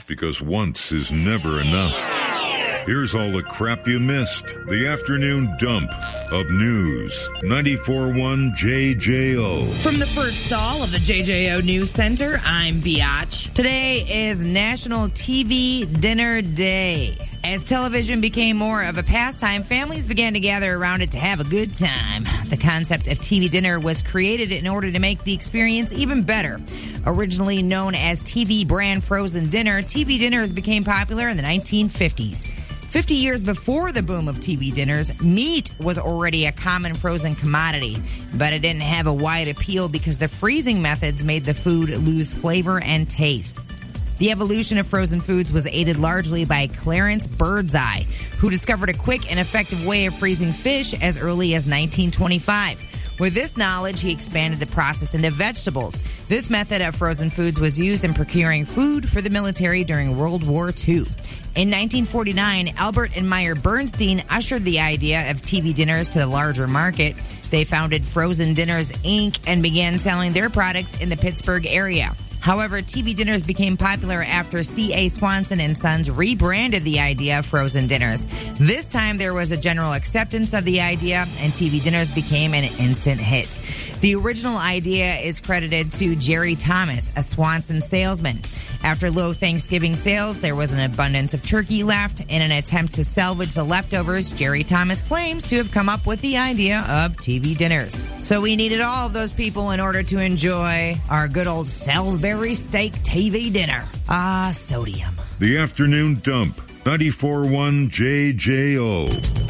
because once is never enough. Here's all the crap you missed. The afternoon dump of news. 94.1 JJO. From the first stall of the JJO News Center, I'm Biatch. Today is National TV Dinner Day. As television became more of a pastime, families began to gather around it to have a good time. The concept of TV dinner was created in order to make the experience even better. Originally known as TV brand frozen dinner, TV dinners became popular in the 1950s. 50 years before the boom of TV dinners, meat was already a common frozen commodity, but it didn't have a wide appeal because the freezing methods made the food lose flavor and taste. The evolution of frozen foods was aided largely by Clarence Birdseye, who discovered a quick and effective way of freezing fish as early as 1925. With this knowledge, he expanded the process into vegetables. This method of frozen foods was used in procuring food for the military during World War II. In 1949, Albert and Meyer Bernstein ushered the idea of TV dinners to the larger market. They founded Frozen Dinners, Inc. and began selling their products in the Pittsburgh area. However, TV dinners became popular after C.A. Swanson and Sons rebranded the idea of frozen dinners. This time, there was a general acceptance of the idea, and TV dinners became an instant hit. The original idea is credited to Jerry Thomas, a Swanson salesman. After low Thanksgiving sales, there was an abundance of turkey left. In an attempt to salvage the leftovers, Jerry Thomas claims to have come up with the idea of TV dinners. So we needed all of those people in order to enjoy our good old Salisbury steak TV dinner. Sodium. The afternoon dump. 94.1 JJO.